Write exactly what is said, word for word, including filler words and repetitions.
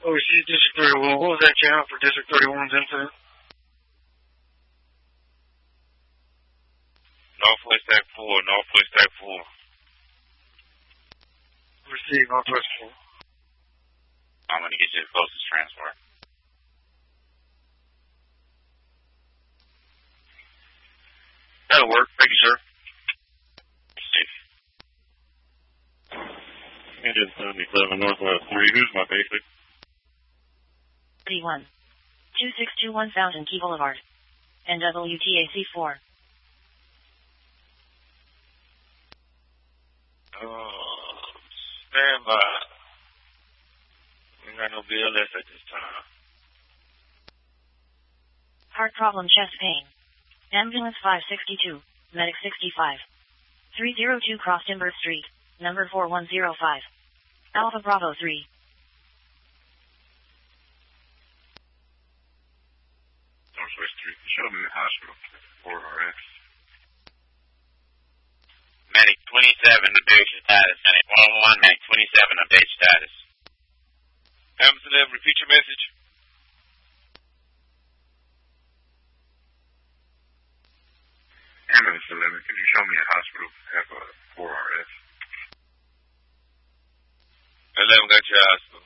O C District thirty-one. What was that channel for District thirty-one's incident? Northwest Act four, Northwest Act four. Receive, Northwest four. I'm going to get you the closest transfer. That'll work. Thank you, sir. Engine seventy-seven, Northwest three. Who's my basic? D one. two six two one Fountain Key Boulevard. N W T A C four. Oh, stand by. We got no B L S at this time. Heart problem, chest pain. Ambulance five sixty-two, Medic sixty-five. three oh two Cross Timber Street, number four one oh five. Alpha Bravo three. Northwest three. Show me the hospital. four R X. Medic twenty-seven, update status. Medic one oh one, Medic twenty-seven, update status. Ambulance eleven, repeat your message. Ambulance eleven, can you show me a hospital? Have a four R X. eleven got your hospital.